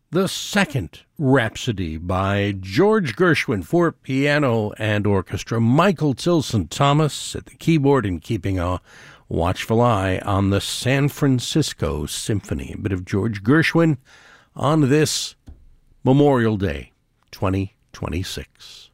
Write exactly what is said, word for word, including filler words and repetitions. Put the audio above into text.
the second Rhapsody by George Gershwin for piano and orchestra. Michael Tilson Thomas at the keyboard and keeping a watchful eye on the San Francisco Symphony. A bit of George Gershwin on this Memorial Day, twenty twenty-six.